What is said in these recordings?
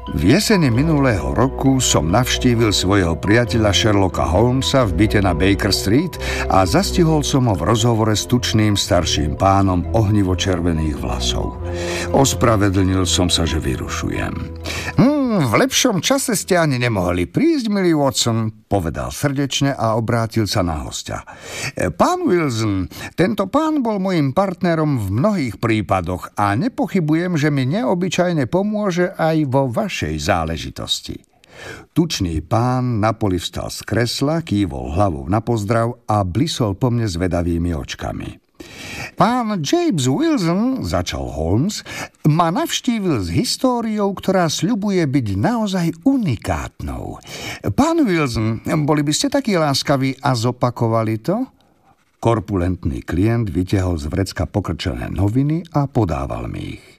V jeseni minulého roku som navštívil svojho priateľa Sherlocka Holmesa v byte na Baker Street a zastihol som ho v rozhovore s tučným starším pánom ohnivo-červených vlasov. Ospravedlnil som sa, že vyrušujem. V lepšom čase ste ani nemohli prísť, milý Watson, povedal srdečne a obrátil sa na hostia. Pán Wilson, tento pán bol mojím partnerom v mnohých prípadoch a nepochybujem, že mi neobyčajne pomôže aj vo vašej záležitosti. Tučný pán napoli vstal z kresla, kývol hlavou na pozdrav a blisol po mne zvedavými očkami. Pán James Wilson, začal Holmes, ma navštívil s históriou, ktorá sľubuje byť naozaj unikátnou. Pán Wilson, boli by ste takí láskaví a zopakovali to? Korpulentný klient vytiahol z vrecka pokrčené noviny a podával mi ich.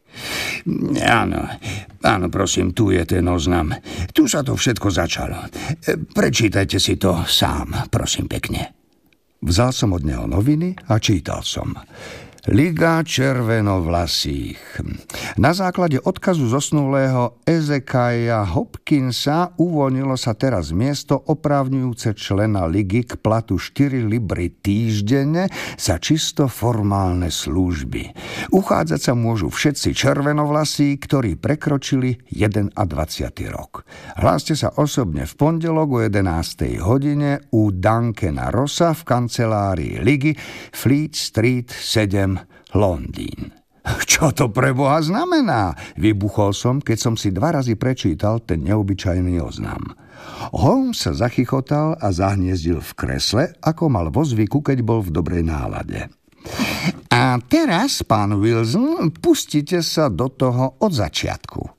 Áno, prosím, tu je ten oznam. Tu sa to všetko začalo. Prečítajte si to sám, prosím pekne. Vzal som od neho noviny a čítal som. Liga červenovlasých. Na základe odkazu zosnulého Ezekiela Hopkinsa uvoľnilo sa teraz miesto oprávňujúce člena ligy k platu 4 libry týždenne za čisto formálne služby. Uchádzať sa môžu všetci červenovlasí, ktorí prekročili 21. rok. Hláste sa osobne v pondelok o 11. hodine u Duncana Rossa v kancelárii ligy Fleet Street 7 Londýn. Čo to pre Boha znamená? Vybuchol som, keď som si 2 razy prečítal ten neobyčajný oznam. Holmes sa zachychotal a zahniezdil v kresle, ako mal vo zvyku, keď bol v dobrej nálade. A teraz, pán Wilson, pustite sa do toho od začiatku.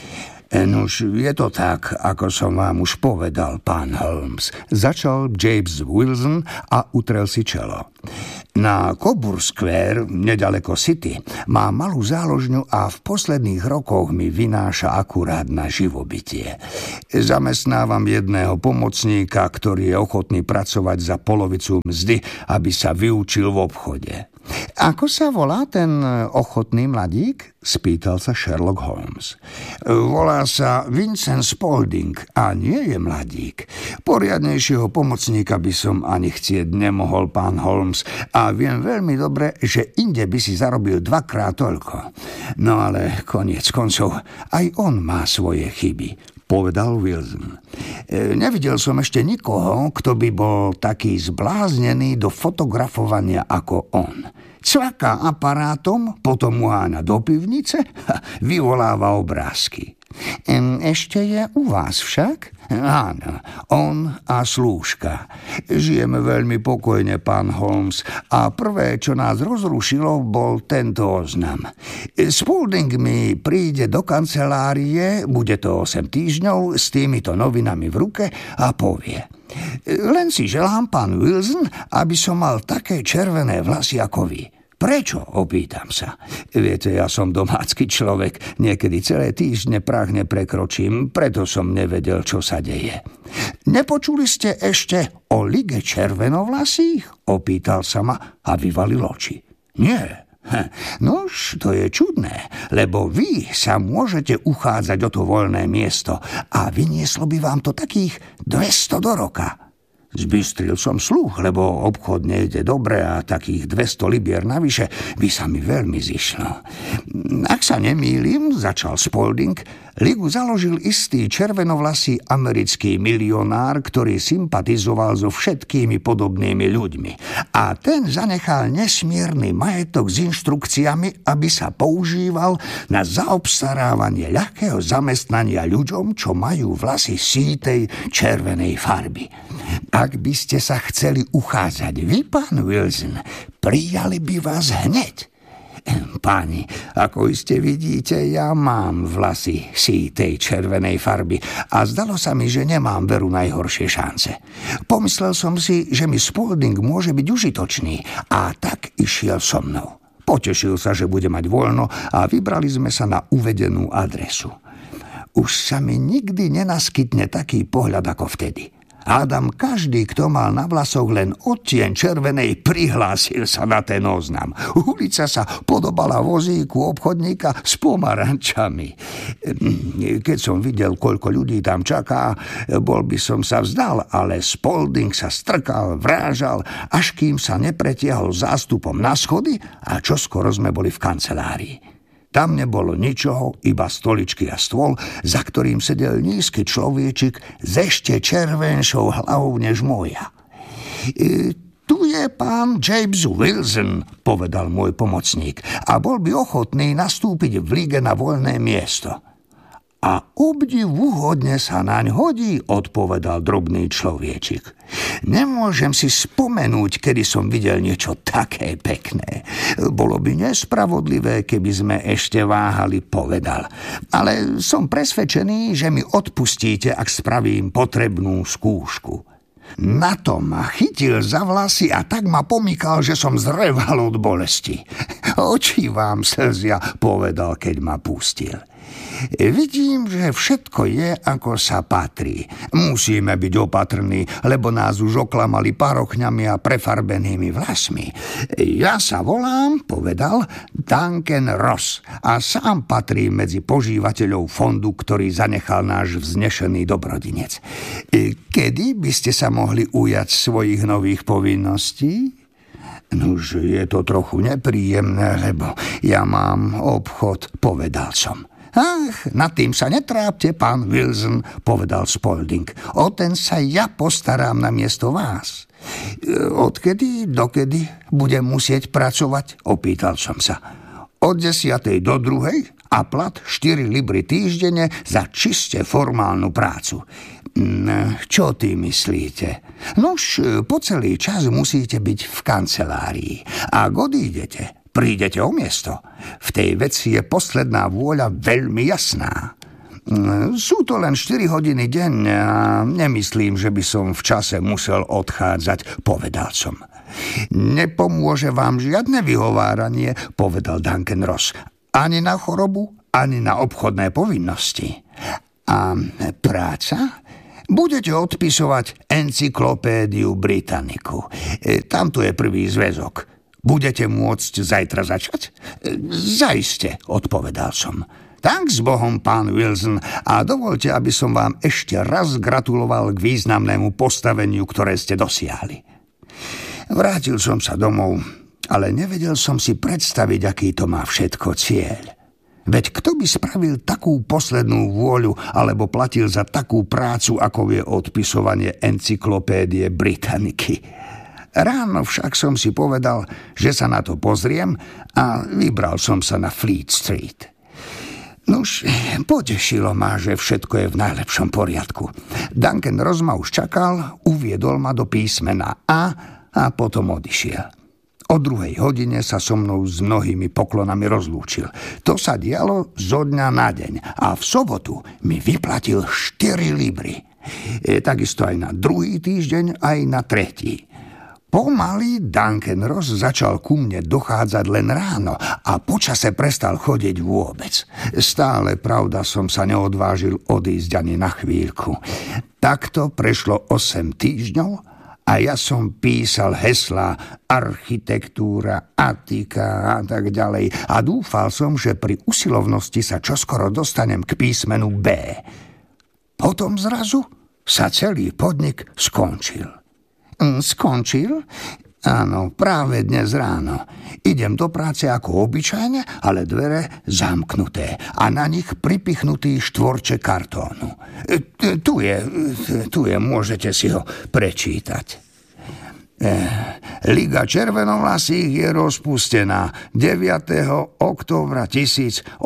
Nuž, je to tak, ako som vám už povedal, pán Holmes. Začal James Wilson a utrel si čelo. Na Coburg Square, nedaleko City, má malú záložňu a v posledných rokoch mi vynáša akurát na živobytie. Zamestnávam jedného pomocníka, ktorý je ochotný pracovať za polovicu mzdy, aby sa vyučil v obchode. Ako sa volá ten ochotný mladík? Spýtal sa Sherlock Holmes. Volá sa Vincent Spaulding a nie je mladík. Poriadnejšieho pomocníka by som ani chcieť nemohol, pán Holmes, a viem veľmi dobre, že inde by si zarobil 2-krát toľko. No ale koniec koncov, aj on má svoje chyby, povedal Wilson. Nevidel som ešte nikoho, kto by bol taký zbláznený do fotografovania ako on. Cvaká aparátom, potom uháňa do pivnice a vyvoláva obrázky. Ešte je u vás však? Áno, on a slúžka. Žijeme veľmi pokojne, pán Holmes, a prvé, čo nás rozrušilo, bol tento oznam. Spaulding mi príde do kancelárie, bude to 8 týždňov, s týmito novinami v ruke a povie: len si želám, pán Wilson, aby som mal také červené vlasy ako vy. Prečo? Opýtam sa. Viete, ja som domácky človek, niekedy celé týždne prahne prekročím, preto som nevedel, čo sa deje. Nepočuli ste ešte o lige červenovlasých? Opýtal sa ma a vyvalil oči. Nie. Nož, to je čudné, lebo vy sa môžete uchádzať o to voľné miesto a vynieslo by vám to takých 200 do roka. Zbystril som sluch, lebo obchod nejde dobre a takých 200 libier navyše by sa mi veľmi zišlo. Ak sa nemýlim, začal Spaulding, ligu založil istý červenovlasý americký milionár, ktorý sympatizoval so všetkými podobnými ľuďmi. A ten zanechal nesmierny majetok s inštrukciami, aby sa používal na zaobstarávanie ľahkého zamestnania ľuďom, čo majú vlasy sítej červenej farby. Ak by ste sa chceli uchádzať vy, pán Wilson, prijali by vás hneď. Páni, ako iste vidíte, ja mám vlasy sítej červenej farby a zdalo sa mi, že nemám veru najhoršie šance. Pomyslel som si, že mi Spaulding môže byť užitočný a tak išiel so mnou. Potešil sa, že bude mať voľno a vybrali sme sa na uvedenú adresu. Už sa mi nikdy nenaskytne taký pohľad ako vtedy. Hádam, každý, kto mal na vlasoch len odtieň červenej, prihlásil sa na ten oznam. Ulica sa podobala vozíku obchodníka s pomarančami. Keď som videl, koľko ľudí tam čaká, bol by som sa vzdal, ale Spalding sa strkal, vrážal, až kým sa nepretiahol zástupom na schody a čoskoro sme boli v kancelárii. Tam nebolo ničoho, iba stoličky a stôl, za ktorým sedel nízky človečik s ešte červenšou hlavou než moja. Tu je pán James Wilson, povedal môj pomocník, a bol by ochotný nastúpiť v líge na voľné miesto. A obdivuhodne sa naň hodí, odpovedal drobný človečik. Nemôžem si spomenúť, kedy som videl niečo také pekné. Bolo by nespravodlivé, keby sme ešte váhali, povedal. Ale som presvedčený, že mi odpustíte, ak spravím potrebnú skúšku. Na to ma chytil za vlasy a tak ma pomykal, že som zreval od bolesti. Oči vám slzia, povedal, keď ma pustil. Vidím, že všetko je, ako sa patrí. Musíme byť opatrní, lebo nás už oklamali parochňami a prefarbenými vlasmi. Ja sa volám, povedal, Duncan Ross a sám patrím medzi požívateľov fondu, ktorý zanechal náš vznešený dobrodinec. Kedy by ste sa mohli ujať svojich nových povinností? Nuž, je to trochu nepríjemné, lebo ja mám obchod, povedal som. Ach, nad tým sa netrápte, pán Wilson, povedal Spalding. O ten sa ja postarám namiesto vás. Odkedy, dokedy budem musieť pracovať? Opýtal som sa. Od 10. do 2. a plat 4 libry týždenne za čiste formálnu prácu. Čo ty myslíte? Nož, po celý čas musíte byť v kancelárii. Ak odídete, prídete o miesto. V tej veci je posledná vôľa veľmi jasná. Sú to len 4 hodiny denne a nemyslím, že by som v čase musel odchádzať, povedal som. Nepomôže vám žiadne vyhováranie, povedal Duncan Ross. Ani na chorobu, ani na obchodné povinnosti. A práca? Budete odpisovať Encyklopédiu Britanniku. Tamto je prvý zväzok. Budete môcť zajtra začať? Zaiste, odpovedal som. Tak s Bohom, pán Wilson, a dovoľte, aby som vám ešte raz gratuloval k významnému postaveniu, ktoré ste dosiahli. Vrátil som sa domov, ale nevedel som si predstaviť, aký to má všetko cieľ. Veď kto by spravil takú poslednú vôľu alebo platil za takú prácu, ako je odpisovanie Encyklopédie Britanniky? Ráno však som si povedal, že sa na to pozriem a vybral som sa na Fleet Street. Nuž, potešilo ma, že všetko je v najlepšom poriadku. Duncan Ross ma už čakal, uviedol ma do písmena a potom odišiel. O 2 hodine sa so mnou s mnohými poklonami rozlúčil. To sa dialo zo dňa na deň a v sobotu mi vyplatil 4 libry. Takisto aj na druhý týždeň, aj na tretí. Pomaly Duncan Ross začal ku mne dochádzať len ráno a počase prestal chodiť vôbec. Stále, pravda, som sa neodvážil odísť ani na chvíľku. Takto prešlo 8 týždňov a ja som písal heslá architektúra, Attika a tak ďalej a dúfal som, že pri usilovnosti sa čoskoro dostanem k písmenu B. Potom zrazu sa celý podnik skončil. Skončil? Áno, práve dnes ráno. Idem do práce ako obyčajne, ale dvere zamknuté a na nich pripichnutý štvorček kartónu. Tu je, môžete si ho prečítať. Liga červenovlasých je rozpustená 9. októbra 1890.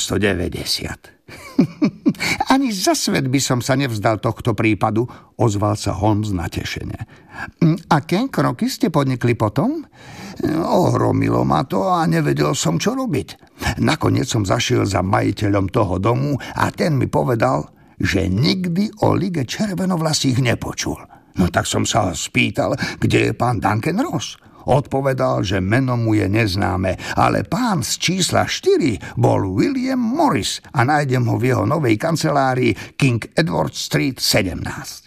Ani za svet by som sa nevzdal tohto prípadu, ozval sa Holmes natešene. Aké kroky ste podnikli potom? Ohromilo ma to a nevedel som, čo robiť. Nakoniec som zašiel za majiteľom toho domu a ten mi povedal, že nikdy o Lige červenovlasých nepočul. No tak som sa spýtal, kde je pán Duncan Ross. Odpovedal, že meno mu je neznáme, ale pán z čísla 4 bol William Morris a nájdem ho v jeho novej kancelárii King Edward Street 17.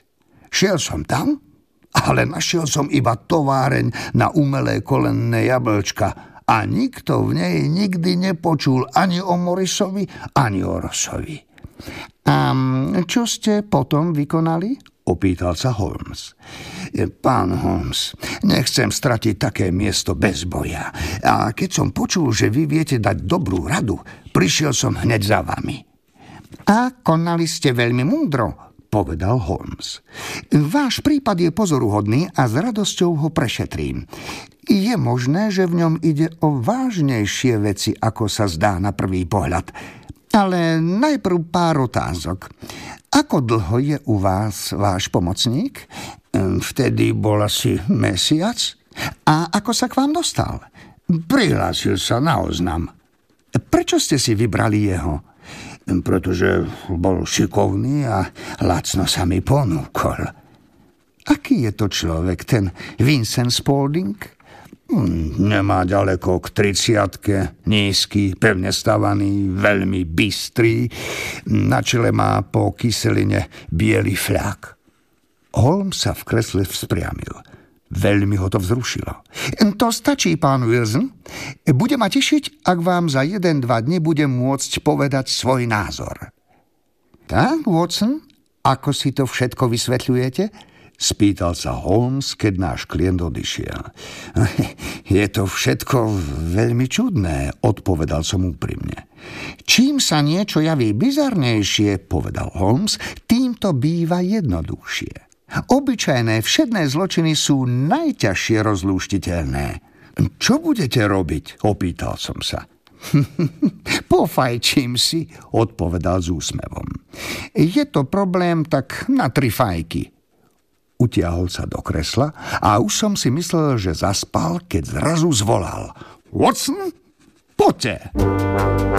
Šiel som tam, ale našiel som iba továreň na umelé kolenné jablčka a nikto v nej nikdy nepočul ani o Morrisovi, ani o Rossovi. A čo ste potom vykonali? Opýtal sa Holmes. Pán Holmes, nechcem stratiť také miesto bez boja. A keď som počul, že vy viete dať dobrú radu, prišiel som hneď za vami. A konali ste veľmi múdro, povedal Holmes. Váš prípad je pozoruhodný a s radosťou ho prešetrím. Je možné, že v ňom ide o vážnejšie veci, ako sa zdá na prvý pohľad. Ale najprv pár otázok. Ako dlho je u vás váš pomocník? Vtedy bol asi mesiac. A ako sa k vám dostal? Prihlásil sa na oznam. Prečo ste si vybrali jeho? Pretože bol šikovný a lacno sa mi ponúkol. Aký je to človek, ten Vincent Spaulding? Nemá ďaleko k 30-ke, nízky, pevne stavaný, veľmi bystrý, na čele má po kyseline biely fľak. Holmes sa v kresle vzpriamil. Veľmi ho to vzrušilo. To stačí, pán Wilson. Bude ma tešiť, ak vám za 1-2 dni budem môcť povedať svoj názor. Tak, Watson, ako si to všetko vysvetľujete? Spýtal sa Holmes, keď náš klient odišiel. Je to všetko veľmi čudné, odpovedal som úprimne. Čím sa niečo javí bizarnejšie, povedal Holmes, tým to býva jednoduchšie. Obyčajné všedné zločiny sú najťažšie rozlúštiteľné. Čo budete robiť? Opýtal som sa. Pofajčím si, odpovedal s úsmevom. Je to problém tak na 3 fajky. Utiahol sa do kresla a už som si myslel, že zaspal, keď zrazu zvolal. Watson, poďte!